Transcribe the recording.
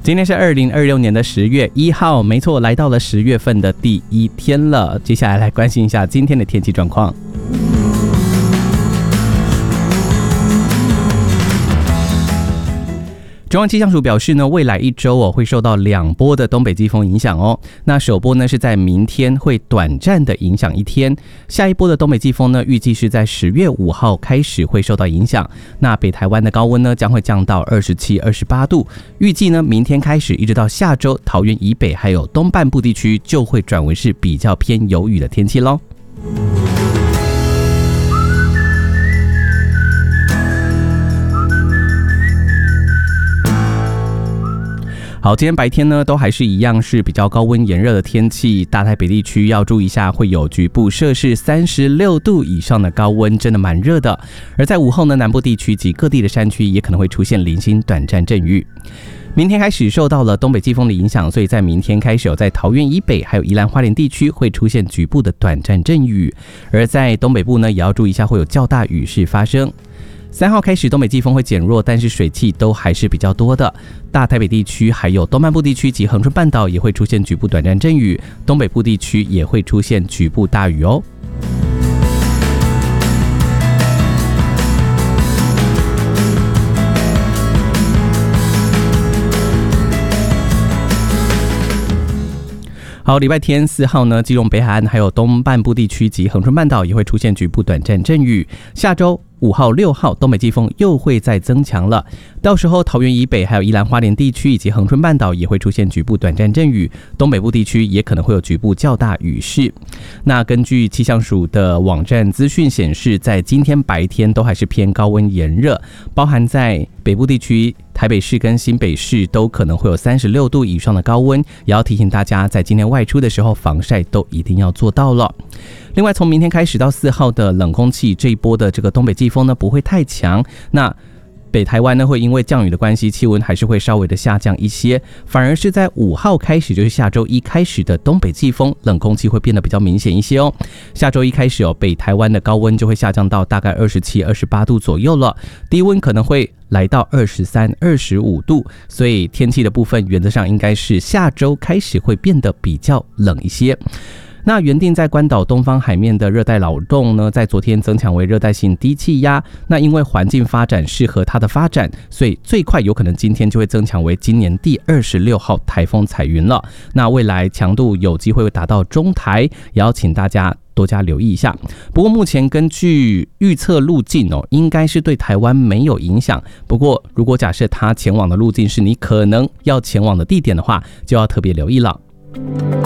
今天是2026年的10月1号，没错，来到了10月份的第一天了。接下来关心一下今天的天气状况。中央气象署表示呢，未来一周会受到2波的东北季风影响哦。那首波呢是在明天会短暂的影响一天，下一波的东北季风呢预计是在10月5号开始会受到影响。那北台湾的高温呢将会降到27、28度，预计呢明天开始一直到下周，桃园以北还有东半部地区就会转为是比较偏有雨的天气咯。好，今天白天呢都还是一样是比较高温炎热的天气，大台北地区要注意一下，会有局部摄氏36度以上的高温，真的蛮热的。而在午后呢，南部地区及各地的山区也可能会出现零星短暂阵雨。明天开始受到了东北季风的影响，所以在明天开始有在桃园以北还有宜兰花莲地区会出现局部的短暂阵雨，而在东北部呢也要注意一下，会有较大雨势发生。3号开始东北季风会减弱，但是水汽都还是比较多的。大台北地区还有东半部地区及恒春半岛也会出现局部短暂阵雨，东北部地区也会出现局部大雨哦。好，礼拜天4号呢，基隆北海岸还有东半部地区及恒春半岛也会出现局部短暂阵雨。下周5号、6号东北季风又会再增强了，到时候桃园以北还有宜兰花莲地区以及恒春半岛也会出现局部短暂阵雨，东北部地区也可能会有局部较大雨势。那根据气象署的网站资讯显示，在今天白天都还是偏高温炎热，包含在北部地区台北市跟新北市都可能会有36度以上的高温，也要提醒大家在今天外出的时候防晒都一定要做到了。另外从明天开始到4号的冷空气这一波的这个东北季风呢不会太强，那北台湾呢会因为降雨的关系，气温还是会稍微的下降一些，反而是在5号开始，就是下周一开始的东北季风冷空气会变得比较明显一些哦。下周一开始北台湾的高温就会下降到大概27、28度左右了，低温可能会来到23、25度，所以天气的部分原则上应该是下周开始会变得比较冷一些。那原定在关岛东方海面的热带扰动呢，在昨天增强为热带性低气压。那因为环境发展适合它的发展，所以最快有可能今天就会增强为今年第26号台风彩云了。那未来强度有机会达到中台，也要请大家多加留意一下。不过目前根据预测路径应该是对台湾没有影响。不过如果假设它前往的路径是你可能要前往的地点的话，就要特别留意了。